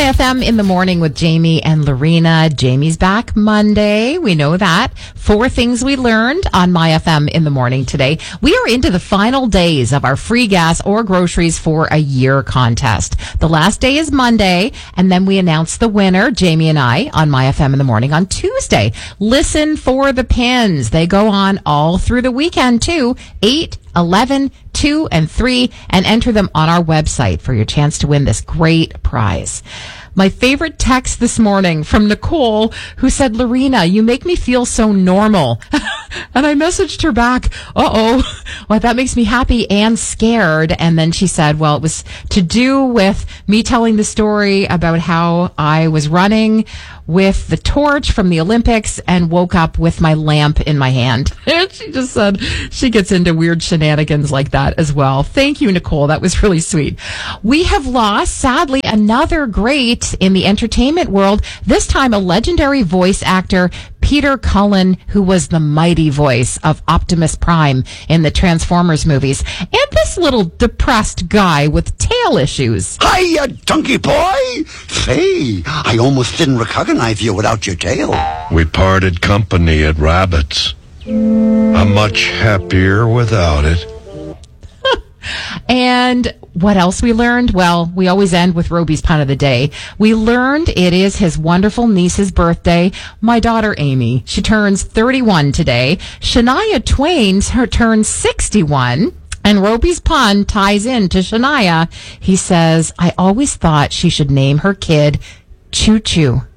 My FM in the morning with Jamie and Lorena. Jamie's back Monday. We know that. 4 things we learned on My FM in the morning today. We are into the final days of our free gas or groceries for a year contest. The last day is Monday, and then we announce the winner, Jamie and I, on My FM in the morning on Tuesday. Listen for the pins. They go on all through the weekend, too. 8, 11, 2, and 3, and enter them on our website for your chance to win this great prize. My favorite text this morning from Nicole, who said, Lorena, you make me feel so normal. And I messaged her back, well, that makes me happy and scared. And then she said, well, it was to do with me telling the story about how I was running with the torch from the Olympics and woke up with my lamp in my hand. And she just said she gets into weird shenanigans like that as well. Thank you, Nicole. That was really sweet. We have lost, sadly, another great in the entertainment world, this time a legendary voice actor, Peter Cullen, who was the mighty voice of Optimus Prime in the Transformers movies, and this little depressed guy with tail issues. Hiya, donkey boy! Say, I almost didn't recognize you without your tail. We parted company at Rabbits. I'm much happier without it. And what else we learned? Well, we always end with Roby's pun of the day. We learned it is his wonderful niece's birthday. My daughter, Amy, she turns 31 today. Shania Twain turns 61. And Roby's pun ties in to Shania. He says, I always thought she should name her kid Choo Choo.